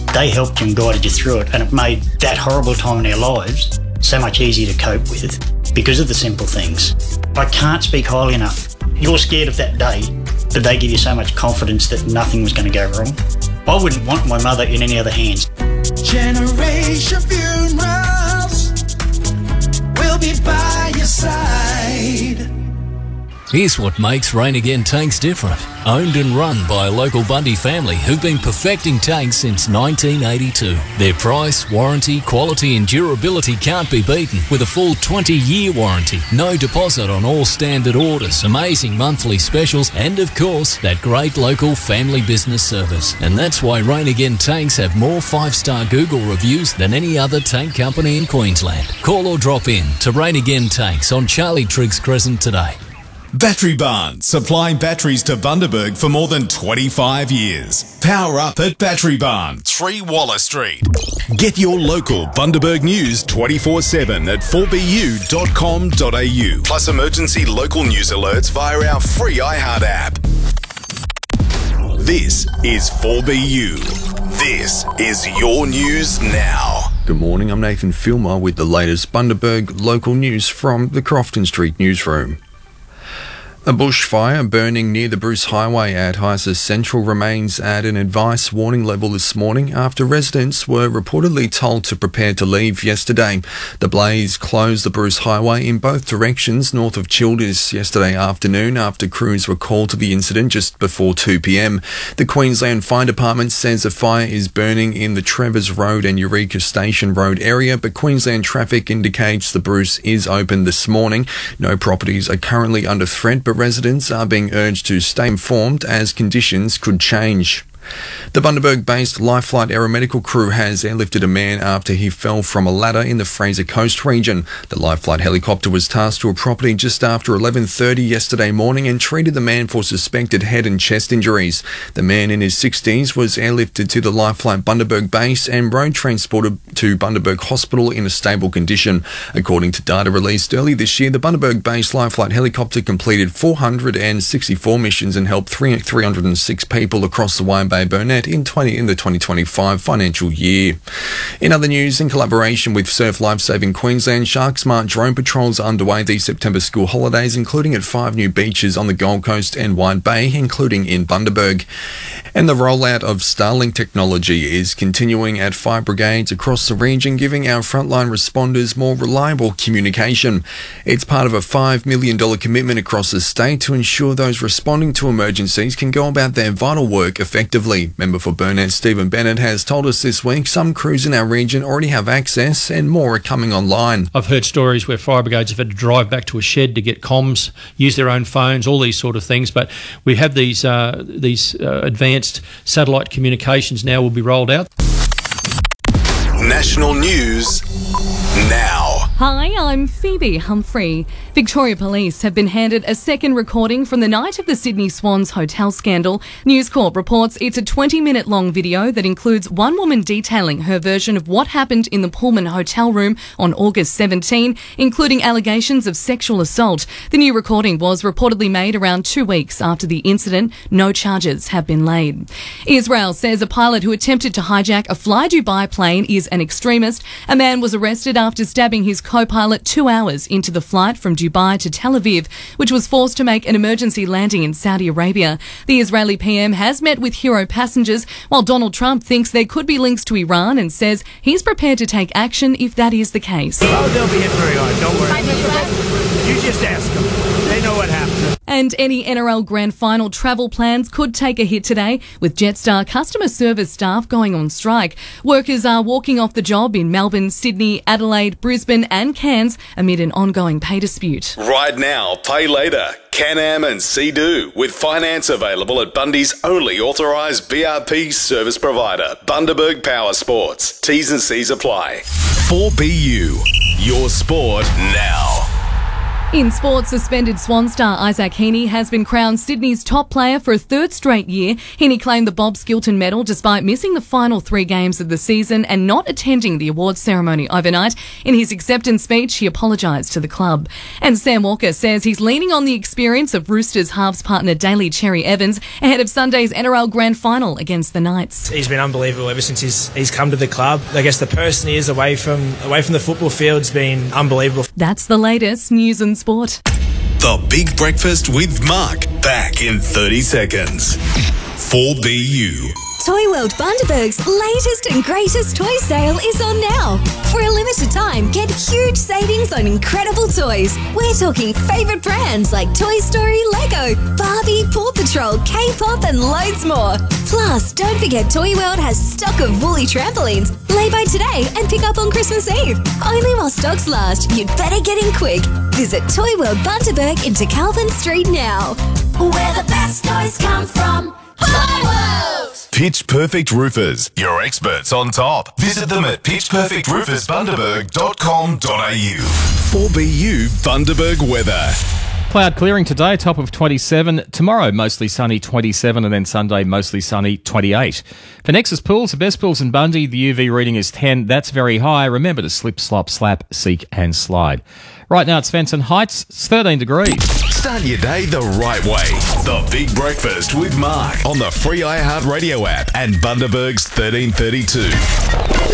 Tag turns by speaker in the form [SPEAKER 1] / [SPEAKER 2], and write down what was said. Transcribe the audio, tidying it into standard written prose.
[SPEAKER 1] They helped you and guided you through it, and it made that horrible time in our lives so much easier to cope with because of the simple things. I can't speak highly enough. You're scared of that day, but they give you so much confidence that nothing was going to go wrong. I wouldn't want my mother in any other hands.
[SPEAKER 2] Generation Funerals will be by your side.
[SPEAKER 3] Here's what makes Rain Again Tanks different. Owned and run by a local Bundy family who've been perfecting tanks since 1982. Their price, warranty, quality and durability can't be beaten with a full 20-year warranty. No deposit on all standard orders, amazing monthly specials and, of course, that great local family business service. And that's why Rain Again Tanks have more 5-star Google reviews than any other tank company in Queensland. Call or drop in to Rain Again Tanks on Charlie Triggs Crescent today.
[SPEAKER 4] Battery Barn, supplying batteries to Bundaberg for more than 25 years. Power up at Battery Barn, 3 Waller Street. Get your local Bundaberg news 24/7 at 4bu.com.au. Plus emergency local news alerts via our free iHeart app. This is 4BU. This is your news now.
[SPEAKER 5] Good morning, I'm Nathan Filmer with the latest Bundaberg local news from the Crofton Street newsroom. A bushfire burning near the Bruce Highway at Hysus Central remains at an advice warning level this morning after residents were reportedly told to prepare to leave yesterday. The blaze closed the Bruce Highway in both directions north of Childers yesterday afternoon after crews were called to the incident just before 2 p.m. The Queensland Fire Department says a fire is burning in the Trevors Road and Eureka Station Road area, but Queensland Traffic indicates the Bruce is open this morning. No properties are currently under threat, but residents are being urged to stay informed as conditions could change. The Bundaberg-based Life Flight aeromedical crew has airlifted a man after he fell from a ladder in the Fraser Coast region. The Life Flight helicopter was tasked to a property just after 11:30 yesterday morning and treated the man for suspected head and chest injuries. The man in his 60s was airlifted to the Life Flight Bundaberg base and road transported to Bundaberg Hospital in a stable condition. According to data released early this year, the Bundaberg-based Life Flight helicopter completed 464 missions and helped 306 people across the Wide Bay Burnett in the 2025 financial year. In other news, in collaboration with Surf Lifesaving Queensland, Shark Smart drone patrols are underway these September school holidays, including at 5 new beaches on the Gold Coast and Wide Bay, including in Bundaberg. And the rollout of Starlink technology is continuing at fire brigades across the region, giving our frontline responders more reliable communication. It's part of a $5 million commitment across the state to ensure those responding to emergencies can go about their vital work effectively. Member for Burnett Stephen Bennett has told us this week some crews in our region already have access and more are coming online.
[SPEAKER 6] I've heard stories where fire brigades have had to drive back to a shed to get comms, use their own phones, all these sort of things. But we have these advanced satellite communications now will be rolled out.
[SPEAKER 4] National news now.
[SPEAKER 7] Hi, I'm Phoebe Humphrey. Victoria Police have been handed a second recording from the night of the Sydney Swans hotel scandal. News Corp reports it's a 20-minute long video that includes one woman detailing her version of what happened in the Pullman hotel room on August 17, including allegations of sexual assault. The new recording was reportedly made around 2 weeks after the incident. No charges have been laid. Israel says a pilot who attempted to hijack a Fly Dubai plane is an extremist. A man was arrested after stabbing his co-pilot 2 hours into the flight from Dubai to Tel Aviv, which was forced to make an emergency landing in Saudi Arabia. The Israeli PM has met with hero passengers, while Donald Trump thinks there could be links to Iran and says he's prepared to take action if that is the case.
[SPEAKER 8] Oh, they'll be hit very hard. Don't worry. You just ask them. They know what happened.
[SPEAKER 7] And any NRL Grand Final travel plans could take a hit today, with Jetstar customer service staff going on strike. Workers are walking off the job in Melbourne, Sydney, Adelaide, Brisbane and Cairns amid an ongoing pay dispute.
[SPEAKER 4] Ride now, pay later. Can-Am and Sea-Doo, with finance available at Bundy's only authorised BRP service provider, Bundaberg Power Sports. T's and C's apply. 4BU, your sport now.
[SPEAKER 7] In sports, suspended Swan star Isaac Heaney has been crowned Sydney's top player for a third straight year. Heaney claimed the Bob Skilton medal despite missing the final 3 games of the season and not attending the awards ceremony overnight. In his acceptance speech, he apologised to the club. And Sam Walker says he's leaning on the experience of Roosters halves partner Daly Cherry Evans ahead of Sunday's NRL Grand Final against the Knights.
[SPEAKER 9] He's been unbelievable ever since he's come to the club. I guess the person he is away from the football field's been unbelievable.
[SPEAKER 7] That's the latest news and sport.
[SPEAKER 4] The Big Breakfast with Mark. Back in 30 seconds. 4BU.
[SPEAKER 10] Toy World Bundaberg's latest and greatest toy sale is on now. For a limited time, get huge savings on incredible toys. We're talking favourite brands like Toy Story, Lego, Barbie, Paw Patrol, K-pop and loads more. Plus, don't forget Toy World has stock of woolly trampolines. Lay by today and pick up on Christmas Eve. Only while stocks last, you'd better get in quick. Visit Toy World Bundaberg into Calvin Street now. Where the best toys come from. Toy World!
[SPEAKER 4] Pitch Perfect Roofers. Your experts on top. Visit them at pitchperfectroofersbundaberg.com.au. 4BU Bundaberg weather.
[SPEAKER 11] Cloud clearing today, top of 27. Tomorrow, mostly sunny, 27, and then Sunday, mostly sunny, 28. For Nexus Pools, the best pools in Bundy, the UV reading is 10. That's very high. Remember to slip, slop, slap, seek, and slide. Right now, it's Fenton Heights. It's 13 degrees.
[SPEAKER 4] Start your day the right way. The Big Breakfast with Mark on the free iHeartRadio app and Bundaberg's 1332.